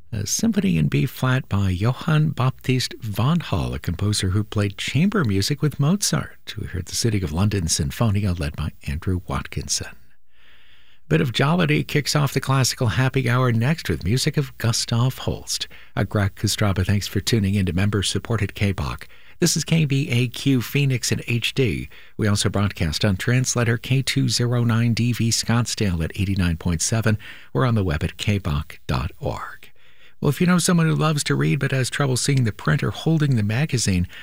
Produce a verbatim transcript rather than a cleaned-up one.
A symphony in B flat by Johann Baptist von Hall, a composer who played chamber music with Mozart. We heard the City of London Sinfonia led by Andrew Watkinson. A bit of jollity kicks off the classical happy hour next with music of Gustav Holst. I'm Greg Kostraba. Thanks for tuning in to member-supported K B O C. This is K B A Q Phoenix in H D. We also broadcast on translator K two oh nine D V Scottsdale at eighty-nine point seven. We're on the web at k b o c dot org. Well, if you know someone who loves to read but has trouble seeing the print or holding the magazine,